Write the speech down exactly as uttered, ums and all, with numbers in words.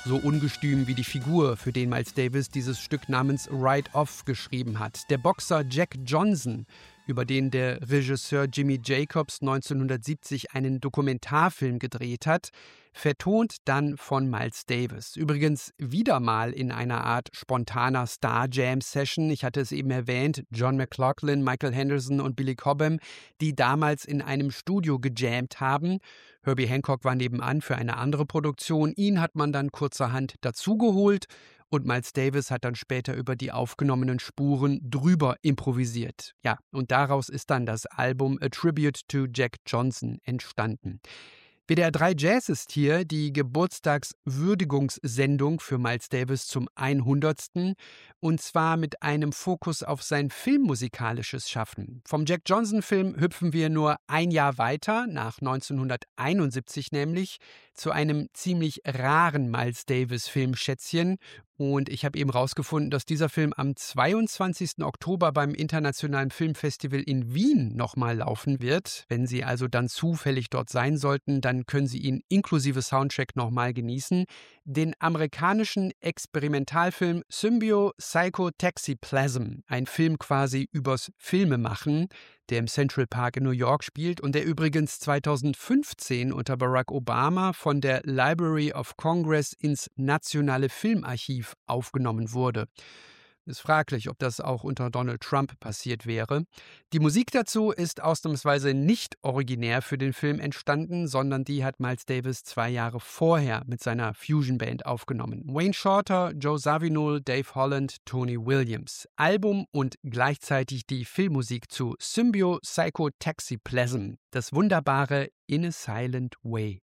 So ungestüm wie die Figur, für den Miles Davis dieses Stück namens Ride Off geschrieben hat. Der Boxer Jack Johnson, über den der Regisseur Jimmy Jacobs neunzehnhundertsiebzig einen Dokumentarfilm gedreht hat, vertont dann von Miles Davis. Übrigens wieder mal in einer Art spontaner Star-Jam-Session. Ich hatte es eben erwähnt, John McLaughlin, Michael Henderson und Billy Cobham, die damals in einem Studio gejammt haben. Herbie Hancock war nebenan für eine andere Produktion. Ihn hat man dann kurzerhand dazugeholt und Miles Davis hat dann später über die aufgenommenen Spuren drüber improvisiert. Ja, und daraus ist dann das Album A Tribute to Jack Johnson entstanden. W D R drei Jazz ist hier die Geburtstagswürdigungssendung für Miles Davis zum hundertsten. Und zwar mit einem Fokus auf sein filmmusikalisches Schaffen. Vom Jack Johnson-Film hüpfen wir nur ein Jahr weiter, nach neunzehnhunderteinundsiebzig nämlich, zu einem ziemlich raren Miles Davis-Filmschätzchen. Und ich habe eben rausgefunden, dass dieser Film am zweiundzwanzigsten Oktober beim Internationalen Filmfestival in Wien nochmal laufen wird. Wenn Sie also dann zufällig dort sein sollten, dann können Sie ihn inklusive Soundtrack nochmal genießen. Den amerikanischen Experimentalfilm Symbio Psychotaxiplasm, ein Film quasi übers Filmemachen, der im Central Park in New York spielt und der übrigens zweitausendfünfzehn unter Barack Obama von der Library of Congress ins Nationale Filmarchiv aufgenommen wurde. Ist fraglich, ob das auch unter Donald Trump passiert wäre. Die Musik dazu ist ausnahmsweise nicht originär für den Film entstanden, sondern die hat Miles Davis zwei Jahre vorher mit seiner Fusion-Band aufgenommen. Wayne Shorter, Joe Zawinul, Dave Holland, Tony Williams. Album und gleichzeitig die Filmmusik zu Symbio Psychotaxiplasm, das wunderbare In a Silent Way.